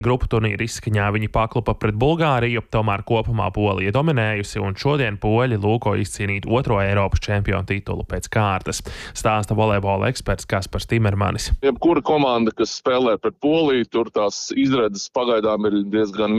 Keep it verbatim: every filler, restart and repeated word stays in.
Grupu turnīra izskaņā viņi paklupa pret Bulgāriju, tomēr kopumā Polija dominējusi, un šodien poļi lūko izcīnīt otro Eiropas čempionu titulu pēc kārtas. Stāsta volejbola eksperts Kaspars Timermanis. Jebkura komanda, kas spēlē pret Poliju, tur tās izredzes pagaidām ir diezgan